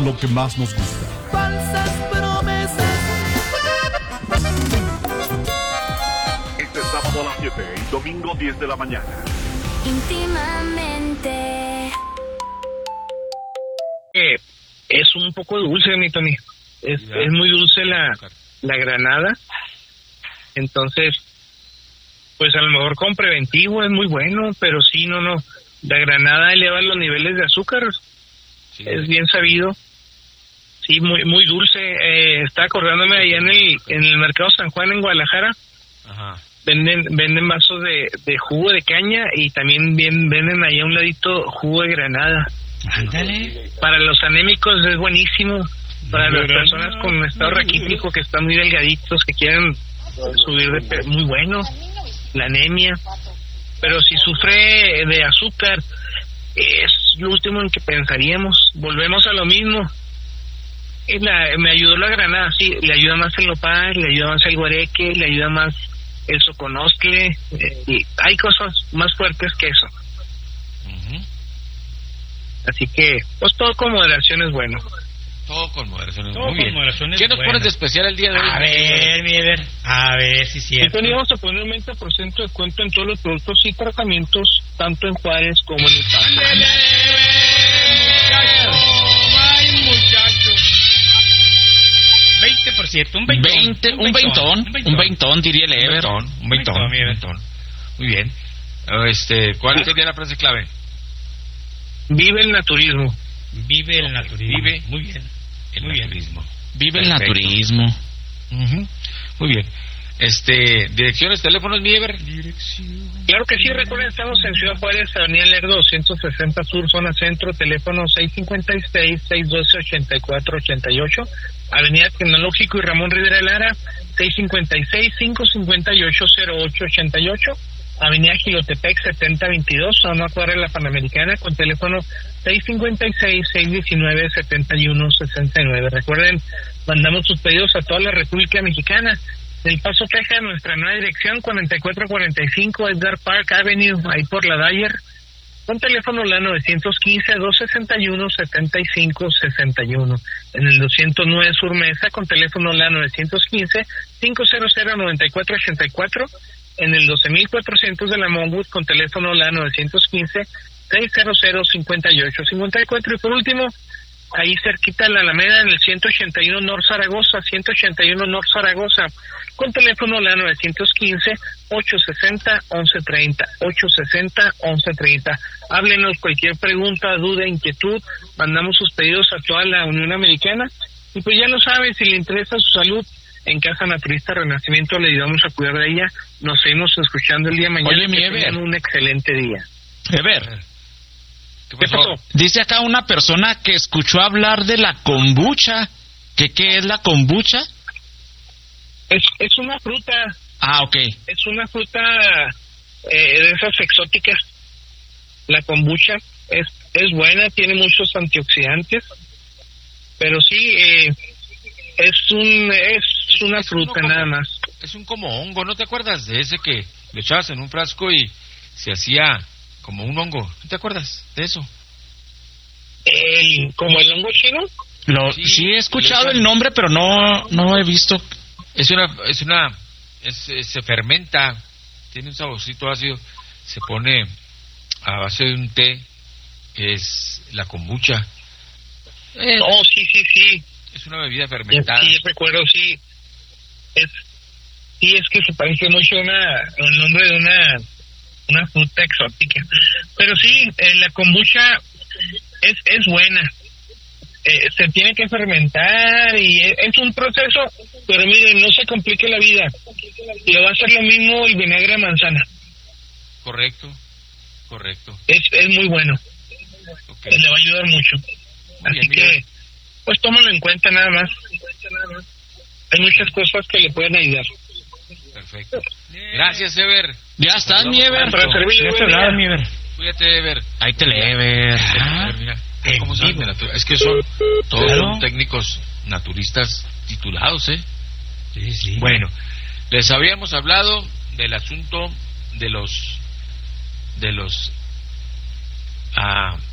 lo que más nos gusta. Falsas promesas. Este sábado a las 7 y domingo 10 de la mañana. Íntimamente. Es un poco dulce, mi Tony. Es muy dulce la granada. Entonces, pues a lo mejor con preventivo es muy bueno, pero sí, no. La granada eleva los niveles de azúcar. Sí. Es bien sabido. Sí, muy dulce. Está acordándome allá en el mercado San Juan en Guadalajara. Ajá. Venden vasos de jugo de caña y también venden ahí a un ladito jugo de granada. Ándale. Para los anémicos es buenísimo. Para las personas con estado raquítico que están muy delgaditos, que quieren subir de peso, muy bueno. La anemia. Pero si sufre de azúcar, es lo último en que pensaríamos. Volvemos a lo mismo. Me ayudó la granada, sí. Le ayuda más el nopal, le ayuda más el guareque, le ayuda más el soconostle. Y hay cosas más fuertes que eso. Así que, pues todo con moderación es bueno. Todo con moderación es todo muy con bien. Moderación es ¿Qué nos bueno. pones de especial el día de hoy? A ver, mi Ever. A ver si es cierto. Entonces vamos a poner un 20% de descuento en todos los productos y tratamientos, tanto en Juárez como en el Paso. ¡Ándale, muchacho! ¡Ay, muchacho! 20%, un veintón, diría el Ever. Un veintón. Muy bien. ¿Cuál sería la frase clave? Vive el naturismo. Vive el naturismo. Muy bien. Muy naturismo. Bien. Vive el naturismo. Muy bien. Direcciones, teléfonos, mi Ever. Claro que sí, recuerden, estamos en Ciudad Juárez, Avenida Lerdo 260 Sur, zona centro, teléfono 656-612-8488, Avenida Tecnológico y Ramón Rivera Lara, 656-558-0888, Avenida Gilotepec 7022, zona cuadra de la Panamericana, con teléfono 656-619-7169. Recuerden, mandamos sus pedidos a toda la República Mexicana. Del Paso, Texas, nuestra nueva dirección, 4445 Edgar Park Avenue, ahí por la Dyer, con teléfono la 915-261-7561. En el 209 Sur Mesa, con teléfono la 915-500-9484. En el 12400 de la Monwood, con teléfono la 915-600-5854. Y por último, ahí cerquita de la Alameda, en el 181 North Zaragoza, con teléfono la 915-860-1130, 860-1130. Háblenos cualquier pregunta, duda, inquietud, mandamos sus pedidos a toda la Unión Americana, y pues ya lo sabe, si le interesa su salud, en Casa Naturista Renacimiento le ayudamos a cuidar de ella. Nos seguimos escuchando el día de mañana. Oye, mi Ever. Tengan un excelente día. Ever. ¿Qué pasó? Dice acá una persona que escuchó hablar de la kombucha. ¿Qué es la kombucha? Es una fruta. Ah, ok. Es una fruta de esas exóticas. La kombucha es buena, tiene muchos antioxidantes, pero sí, es una fruta nada más. Es un como hongo, ¿no te acuerdas de ese que le echabas en un frasco y se hacía como un hongo? ¿No te acuerdas de eso? ¿Como el hongo chino? Sí he escuchado el nombre, pero no he visto. Se fermenta, tiene un saborcito ácido, se pone a base de un té, que es la kombucha. Sí. Es una bebida fermentada. Sí, recuerdo, sí. Es que se parece mucho al nombre de una fruta exótica. Pero sí, la kombucha es buena. Se tiene que fermentar y es un proceso, pero miren, no se complique la vida. Le va a hacer lo mismo el vinagre de manzana. Correcto. Es muy bueno. Okay. Le va a ayudar mucho. Así que, pues tómalo en cuenta nada más. Hay muchas cosas que le pueden ayudar. Perfecto. Gracias, Ever. Ya estás, mi Ever. Para servirle, mi Ever. Cuídate, Ever. Ahí te le, Ever. Mira, ¿cómo saben de es que son todos son técnicos naturistas titulados, ¿eh? Sí. Bueno, les habíamos hablado del asunto de los